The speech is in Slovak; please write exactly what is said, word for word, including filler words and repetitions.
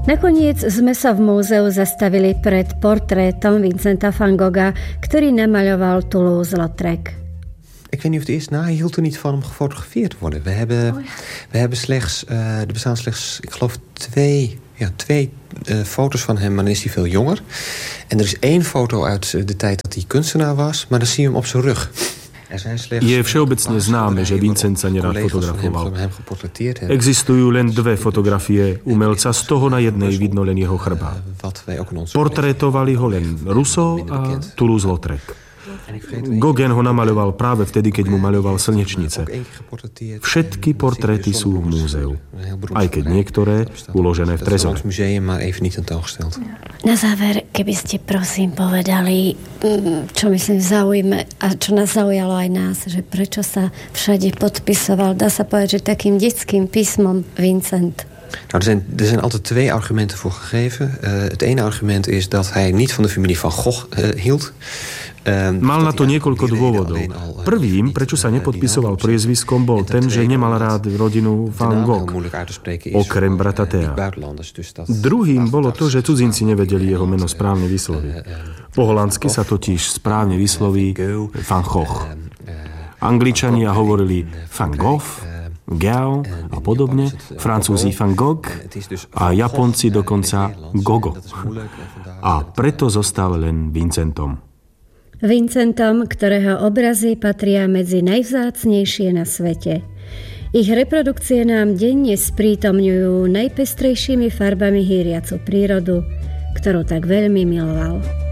Nakoniec sme sa v múzeu zastavili pred portrétom Vincenta van Gogha, ktorý namaľoval Toulouse-Lautrec. Ik weet niet of het is, nou, hij hield er niet van om gefotografeerd te worden. We hebben, oh ja. we hebben slechts, uh, er bestaan slechts, ik geloof, twee, ja, twee uh, foto's van hem, maar dan is hij veel jonger. En er is één foto uit de tijd dat hij kunstenaar was, maar dan zie je hem op zijn rug. Je všeobecne známe, že Vincent sa nerád fotografoval. Existujú len dve fotografie umelca, z toho na jednej vidno len jeho chrbát. Portrétovali ho len Rousseau a Toulouse-Lautrec. Gauguin ho namaľoval práve vtedy, keď mu maľoval slnečnice. Všetky portréty sú v múzeu, aj keď niektoré uložené v trezore. Na záver, keby ste prosím povedali, čo myslím zaujme a čo nás zaujalo aj nás, že prečo sa všade podpisoval, dá sa povedať, že takým detským písmom Vincent. Nou, er, zijn, er zijn altijd twee argumenten voor gegeven. Uh, het ene argument is dat hij niet van de familie van Gogh uh, hield. Uh, Mal na to niekoľko dôvodov. Prvým, prečo sa nepodpisoval priezviskom, bol ten, že nemal rád rodinu Van Gogh, okrem brata Thea. Druhým bolo to, že cudzinci nevedeli jeho meno správne vysloviť. Po holandsky sa totiž správne vysloví Van Gogh. Angličania hovorili Van Gogh, Gao a podobne, Francúzi Van Gogh a Japonci dokonca Gogo. A preto zostal len Vincentom. Vincentom, ktorého obrazy patria medzi najvzácnejšie na svete. Ich reprodukcie nám denne sprítomňujú najpestrejšími farbami hýriacu prírodu, ktorú tak veľmi miloval.